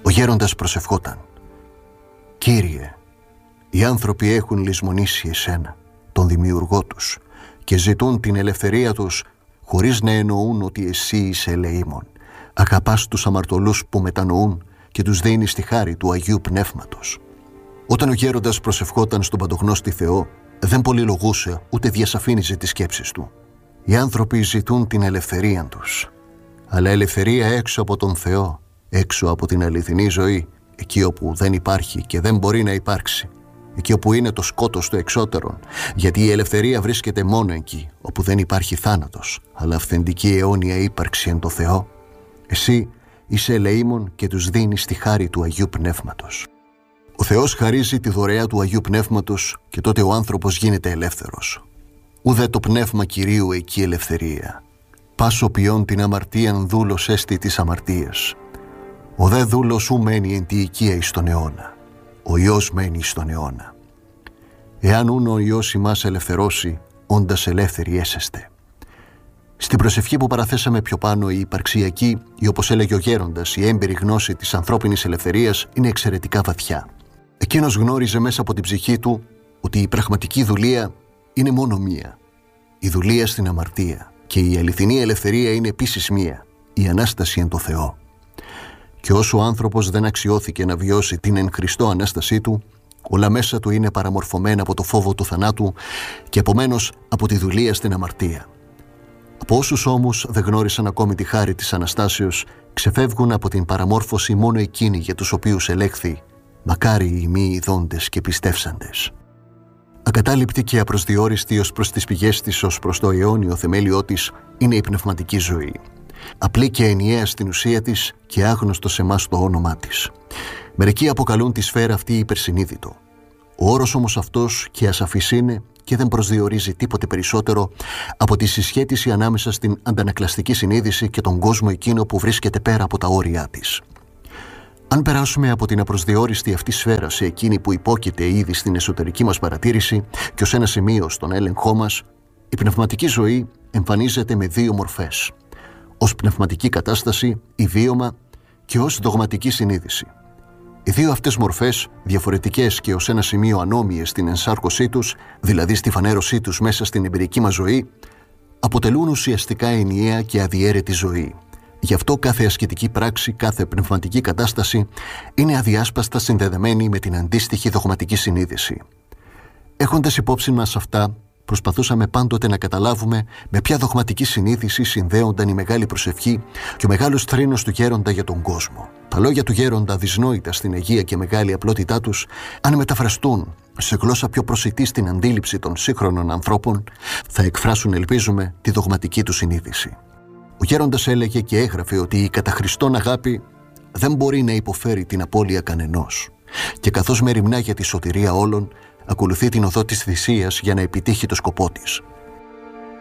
Ο γέροντας προσευχόταν. «Κύριε, οι άνθρωποι έχουν λησμονήσει εσένα, τον δημιουργό τους, και ζητούν την ελευθερία τους χωρίς να εννοούν ότι εσύ είσαι ελεήμων. Αγαπάς τους αμαρτωλούς που μετανοούν και τους δίνεις τη χάρη του Αγίου Πνεύματος». Όταν ο γέροντας προσευχόταν στον παντογνώστη Θεό, δεν πολυλογούσε ούτε διασαφήνιζε τις σκέψεις του. Οι άνθρωποι ζητούν την ελευθερία τους, αλλά ελευθερία έξω από τον Θεό, έξω από την αληθινή ζωή, εκεί όπου δεν υπάρχει και δεν μπορεί να υπάρξει, εκεί όπου είναι το σκότος το εξώτερον, γιατί η ελευθερία βρίσκεται μόνο εκεί, όπου δεν υπάρχει θάνατος, αλλά αυθεντική αιώνια ύπαρξη εν το Θεό. Εσύ είσαι ελεήμων και τους δίνεις τη χάρη του Αγίου Πνεύματος. Ο Θεός χαρίζει τη δωρεά του Αγίου Πνεύματος και τότε ο άνθρωπος γίνεται ελεύθερος. Ουδέ το πνεύμα Κυρίου εκεί ελευθερία. Πάσο ποιόν την αμαρτίαν δούλος έστι της αμαρτίας. Ο δε δούλος ου μένει εν τη οικία εις τον αιώνα. Ο Υιός μένει εις τον αιώνα. Εάν ούν ο Υιός ημάς ελευθερώσει, όντας ελεύθεροι έσεστε. Στην προσευχή που παραθέσαμε πιο πάνω, η υπαρξιακή ή, όπως έλεγε ο γέροντας, η έμπειρη γνώση της ανθρώπινης ελευθερίας είναι εξαιρετικά βαθιά. Εκείνος γνώριζε μέσα από την ψυχή του ότι η πραγματική δουλεία είναι μόνο μία. Η δουλεία στην αμαρτία. Και η αληθινή ελευθερία είναι επίσης μία. Η Ανάσταση εν το Θεό. Και όσο ο άνθρωπος δεν αξιώθηκε να βιώσει την εν Χριστώ Ανάστασή του, όλα μέσα του είναι παραμορφωμένα από το φόβο του θανάτου και επομένως από τη δουλεία στην αμαρτία. Από όσους όμως δεν γνώρισαν ακόμη τη χάρη της Αναστάσεως, ξεφεύγουν από την παραμόρφωση μόνο εκείνοι για τους οποίους ελέγχθη «Μακάρι οι μη ειδώντες και πιστεύσαντες». Ακατάληπτη και απροσδιόριστη ως προς τις πηγές της, ως προς το αιώνιο θεμέλιό της, είναι η πνευματική ζωή. Απλή και ενιαία στην ουσία της και άγνωστο σε εμάς το όνομά της. Μερικοί αποκαλούν τη σφαίρα αυτή υπερσυνείδητο. Ο όρος όμως αυτός και ασαφής είναι και δεν προσδιορίζει τίποτε περισσότερο από τη συσχέτιση ανάμεσα στην αντανακλαστική συνείδηση και τον κόσμο εκείνο που βρίσκεται πέρα από τα όρια της. Αν περάσουμε από την απροσδιόριστη αυτή σφαίρα σε εκείνη που υπόκειται ήδη στην εσωτερική μας παρατήρηση και ως ένα σημείο στον έλεγχό μας, η πνευματική ζωή εμφανίζεται με δύο μορφές. Ως πνευματική κατάσταση ή βίωμα και ως δογματική συνείδηση. Οι δύο αυτές μορφές, διαφορετικές και ως ένα σημείο ανώμοιες στην ενσάρκωσή τους, δηλαδή στη φανέρωσή τους μέσα στην εμπειρική μας ζωή, αποτελούν ουσιαστικά ενιαία και αδιαίρετη ζωή. Γι' αυτό κάθε ασκητική πράξη, κάθε πνευματική κατάσταση είναι αδιάσπαστα συνδεδεμένη με την αντίστοιχη δογματική συνείδηση. Έχοντας υπόψη μας αυτά, προσπαθούσαμε πάντοτε να καταλάβουμε με ποια δογματική συνείδηση συνδέονταν η μεγάλη προσευχή και ο μεγάλος θρήνος του γέροντα για τον κόσμο. Τα λόγια του γέροντα, δυσνόητα στην αγία και μεγάλη απλότητά τους, αν μεταφραστούν σε γλώσσα πιο προσιτή στην αντίληψη των σύγχρονων ανθρώπων, θα εκφράσουν, ελπίζουμε, τη δογματική του συνείδηση. Ο γέροντας έλεγε και έγραφε ότι η κατά Χριστόν αγάπη δεν μπορεί να υποφέρει την απώλεια κανενός και καθώς μεριμνά για τη σωτηρία όλων, ακολουθεί την οδό της θυσίας για να επιτύχει το σκοπό της.